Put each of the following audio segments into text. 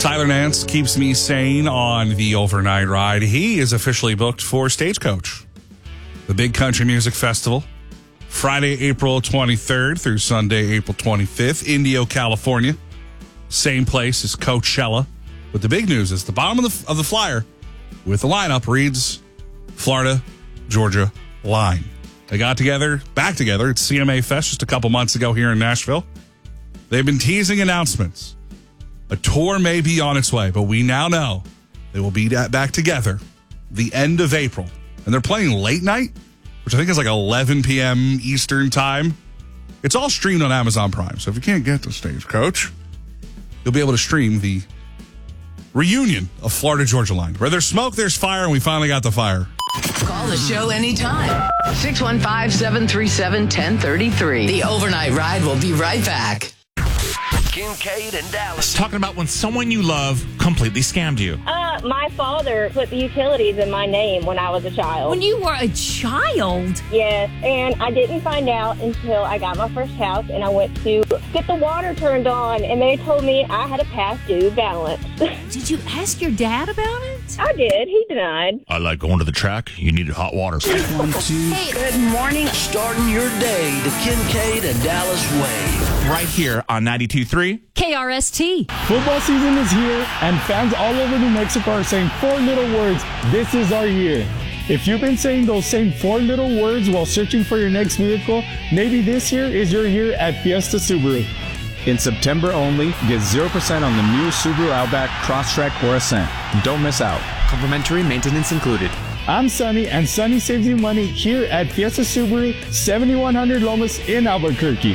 Tyler Nance keeps me sane on the overnight ride. He is officially booked for Stagecoach, the big country music festival, Friday, April 23rd through Sunday, April 25th, Indio, California. Same place as Coachella. But the big news is the bottom of the flyer with the lineup reads Florida, Georgia Line. They got back together at CMA Fest just a couple months ago here in Nashville. They've been teasing announcements. A tour may be on its way, but we now know they will be back together the end of April. And they're playing late night, which I think is like 11 p.m. Eastern time. It's all streamed on Amazon Prime. So if you can't get to Stagecoach, you'll be able to stream the reunion of Florida Georgia Line. Where there's smoke, there's fire, and we finally got the fire. Call the show anytime. 615-737-1033. The Overnight Ride will be right back. Kincaid and Dallas. Talking about when someone you love completely scammed you. My father put the utilities in my name when I was a child. When you were a child? Yes, and I didn't find out until I got my first house and I went to get the water turned on and they told me I had a past due balance. Did you ask your dad about it? I did. He denied. I like going to the track. You needed hot water. 1, 2. Hey, good morning. Starting your day the Kincaid and Dallas way. Right here on 92.3 KRST. Football season is here, and fans all over New Mexico are saying 4 little words, "This is our year." If you've been saying those same 4 little words while searching for your next vehicle, maybe this year is your year at Fiesta Subaru. In September only, get 0% on the new Subaru Outback, Crosstrek, or Ascent. Don't miss out. Complimentary maintenance included. I'm Sunny, and Sunny saves you money here at Fiesta Subaru, 7100 Lomas in Albuquerque.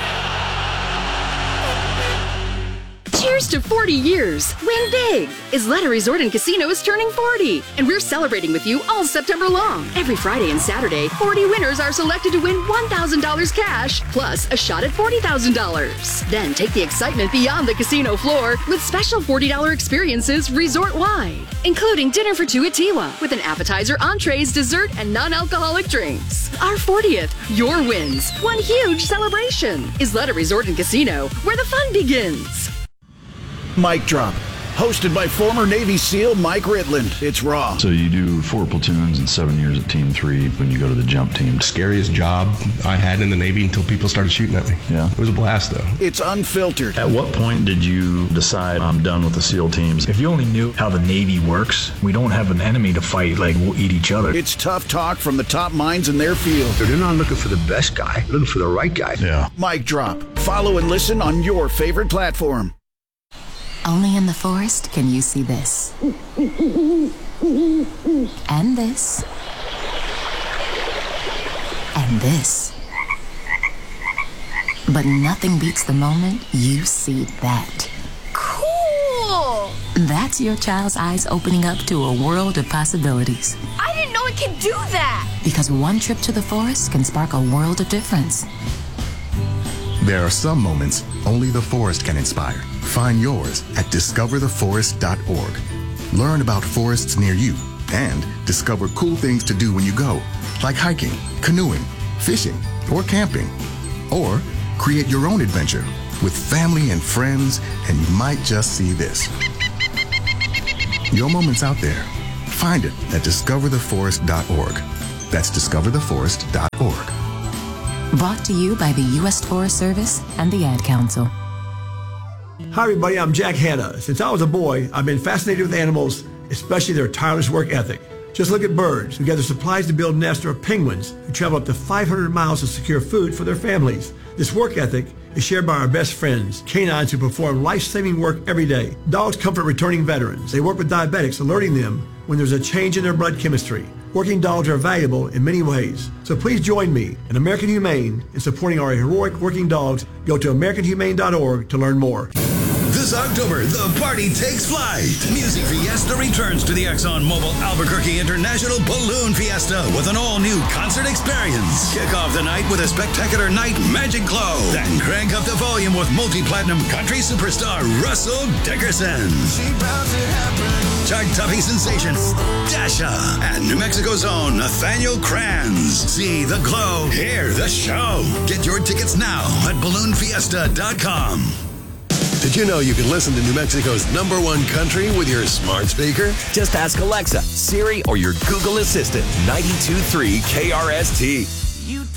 Cheers to 40 years. Win big. Isleta Resort and Casino is turning 40, and we're celebrating with you all September long. Every Friday and Saturday, 40 winners are selected to win $1,000 cash, plus a shot at $40,000. Then take the excitement beyond the casino floor with special $40 experiences resort-wide, including dinner for 2 at Tiwa, with an appetizer, entrees, dessert, and non-alcoholic drinks. Our 40th, your wins. One huge celebration. Isleta Resort and Casino, where the fun begins. Mic Drop, hosted by former Navy SEAL Mike Ritland. It's raw. So you do 4 platoons and 7 years at Team 3 when you go to the jump team. Scariest job I had in the Navy until people started shooting at me. Yeah. It was a blast, though. It's unfiltered. At what point did you decide I'm done with the SEAL teams? If you only knew how the Navy works, we don't have an enemy to fight, like we'll eat each other. It's tough talk from the top minds in their field. They're not looking for the best guy, they're looking for the right guy. Yeah. Mic Drop. Follow and listen on your favorite platform. Only in the forest can you see this. And this. And this. But nothing beats the moment you see that. Cool! That's your child's eyes opening up to a world of possibilities. I didn't know it could do that! Because one trip to the forest can spark a world of difference. There are some moments only the forest can inspire. Find yours at discovertheforest.org. Learn about forests near you and discover cool things to do when you go, like hiking, canoeing, fishing, or camping. Or create your own adventure with family and friends, and you might just see this. Your moment's out there. Find it at discovertheforest.org. That's discovertheforest.org. Brought to you by the U.S. Forest Service and the Ad Council. Hi, everybody. I'm Jack Hanna. Since I was a boy, I've been fascinated with animals, especially their tireless work ethic. Just look at birds who gather supplies to build nests, or penguins who travel up to 500 miles to secure food for their families. This work ethic is shared by our best friends, canines who perform life-saving work every day. Dogs comfort returning veterans. They work with diabetics, alerting them when there's a change in their blood chemistry. Working dogs are valuable in many ways. So please join me and American Humane in supporting our heroic working dogs. Go to AmericanHumane.org to learn more. This October, the party takes flight. Music Fiesta returns to the ExxonMobil Albuquerque International Balloon Fiesta with an all-new concert experience. Kick off the night with a spectacular night magic glow. Then crank up the volume with multi-platinum country superstar Russell Dickerson. Chart-topping sensation Dasha and New Mexico's own Nathaniel Kranz. See the glow, hear the show. Get your tickets now at balloonfiesta.com. Did you know you can listen to New Mexico's #1 country with your smart speaker? Just ask Alexa, Siri, or your Google Assistant. 92.3 KRST.